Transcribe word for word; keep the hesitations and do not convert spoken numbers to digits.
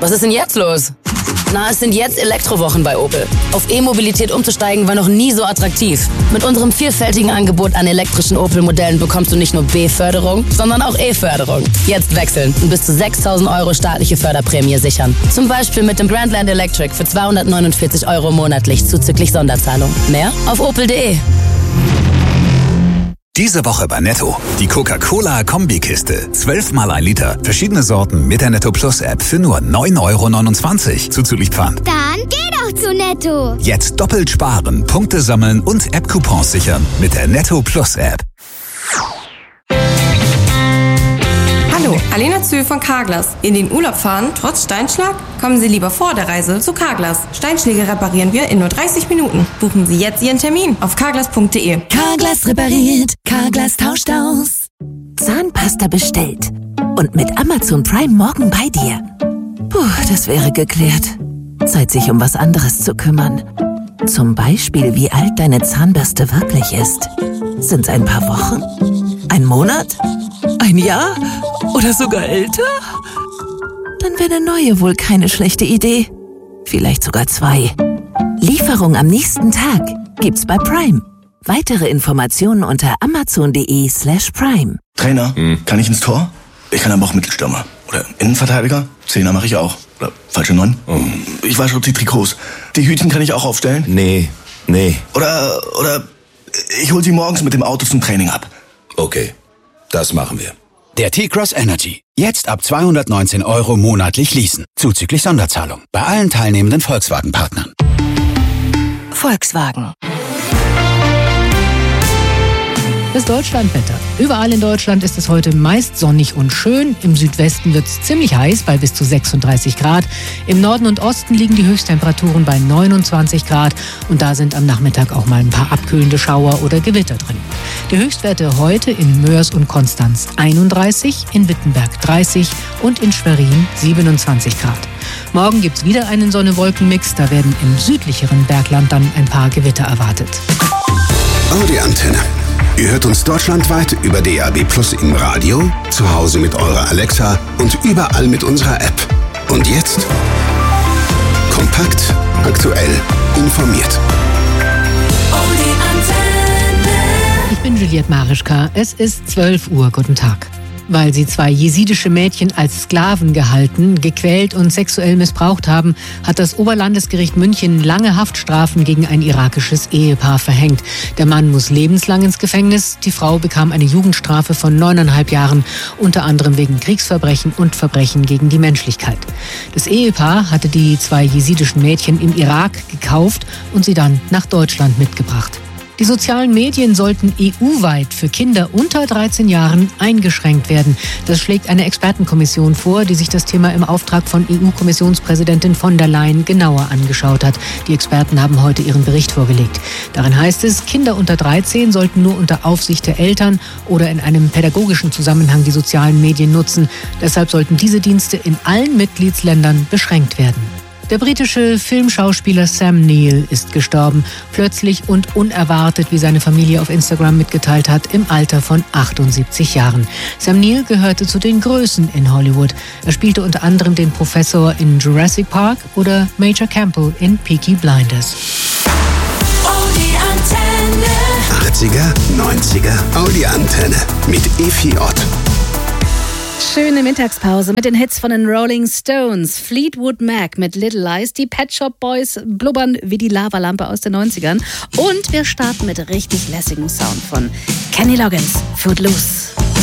Was ist denn jetzt los? Na, es sind jetzt Elektrowochen bei Opel. Auf E-Mobilität umzusteigen war noch nie so attraktiv. Mit unserem vielfältigen Angebot an elektrischen Opel-Modellen bekommst du nicht nur B-Förderung, sondern auch E-Förderung. Jetzt wechseln und bis zu sechstausend Euro staatliche Förderprämie sichern. Zum Beispiel mit dem Grandland Electric für zweihundertneunundvierzig Euro monatlich zuzüglich Sonderzahlung. Mehr auf opel punkt de. Diese Woche bei Netto. Die Coca-Cola-Kombikiste. Zwölfmal ein Liter. Verschiedene Sorten mit der Netto Plus App für nur neun Euro neunundzwanzig. Zuzüglich Pfand. Dann geh doch zu Netto. Jetzt doppelt sparen, Punkte sammeln und App-Coupons sichern mit der Netto Plus App. Hallo, Alena Zühl von Carglass. In den Urlaub fahren, trotz Steinschlag? Kommen Sie lieber vor der Reise zu Carglass. Steinschläge reparieren wir in nur dreißig Minuten. Buchen Sie jetzt Ihren Termin auf carglass punkt de. Carglass repariert, Carglass tauscht aus. Zahnpasta bestellt und mit Amazon Prime morgen bei dir. Puh, das wäre geklärt. Zeit, sich um was anderes zu kümmern. Zum Beispiel, wie alt deine Zahnbürste wirklich ist. Sind's ein paar Wochen? Ein Monat? Ein Jahr? Oder sogar älter? Dann wäre eine neue wohl keine schlechte Idee. Vielleicht sogar zwei. Lieferung am nächsten Tag gibt's bei Prime. Weitere Informationen unter amazon punkt de slash prime. Trainer, hm. kann ich ins Tor? Ich kann aber auch Mittelstürmer. Oder Innenverteidiger? Zehner mache ich auch. Oder falsche Neun? Oh. Ich wasche die Trikots. Die Hütchen kann ich auch aufstellen? Nee, nee. Oder, oder ich hol sie morgens mit dem Auto zum Training ab. Okay, das machen wir. Der T-Cross Energy. Jetzt ab zweihundertneunzehn Euro monatlich leasen. Zuzüglich Sonderzahlung. Bei allen teilnehmenden Volkswagen-Partnern. Volkswagen. Das Deutschlandwetter. Überall in Deutschland ist es heute meist sonnig und schön. Im Südwesten wird es ziemlich heiß bei bis zu sechsunddreißig Grad. Im Norden und Osten liegen die Höchsttemperaturen bei neunundzwanzig Grad. Und da sind am Nachmittag auch mal ein paar abkühlende Schauer oder Gewitter drin. Die Höchstwerte heute in Mörs und Konstanz einunddreißig, in Wittenberg dreißig und in Schwerin siebenundzwanzig Grad. Morgen gibt es wieder einen Sonne-Wolken-Mix. Da werden im südlicheren Bergland dann ein paar Gewitter erwartet. Audi-Antenne. Ihr hört uns deutschlandweit über D A B Plus im Radio, zu Hause mit eurer Alexa und überall mit unserer App. Und jetzt kompakt, aktuell, informiert. Ich bin Juliette Marischka. Es ist zwölf Uhr. Guten Tag. Weil sie zwei jesidische Mädchen als Sklaven gehalten, gequält und sexuell missbraucht haben, hat das Oberlandesgericht München lange Haftstrafen gegen ein irakisches Ehepaar verhängt. Der Mann muss lebenslang ins Gefängnis, die Frau bekam eine Jugendstrafe von neuneinhalb Jahren, unter anderem wegen Kriegsverbrechen und Verbrechen gegen die Menschlichkeit. Das Ehepaar hatte die zwei jesidischen Mädchen im Irak gekauft und sie dann nach Deutschland mitgebracht. Die sozialen Medien sollten E U-weit für Kinder unter dreizehn Jahren eingeschränkt werden. Das schlägt eine Expertenkommission vor, die sich das Thema im Auftrag von E U-Kommissionspräsidentin von der Leyen genauer angeschaut hat. Die Experten haben heute ihren Bericht vorgelegt. Darin heißt es, Kinder unter dreizehn sollten nur unter Aufsicht der Eltern oder in einem pädagogischen Zusammenhang die sozialen Medien nutzen. Deshalb sollten diese Dienste in allen Mitgliedsländern beschränkt werden. Der britische Filmschauspieler Sam Neill ist gestorben, plötzlich und unerwartet, wie seine Familie auf Instagram mitgeteilt hat, im Alter von achtundsiebzig Jahren. Sam Neill gehörte zu den Größen in Hollywood. Er spielte unter anderem den Professor in Jurassic Park oder Major Campbell in Peaky Blinders. achtziger, neunziger Audi-Antenne mit Effi Ott. Schöne Mittagspause mit den Hits von den Rolling Stones, Fleetwood Mac mit Little Lies, die Pet Shop Boys blubbern wie die Lavalampe aus den neunzigern und wir starten mit richtig lässigem Sound von Kenny Loggins, Footloose.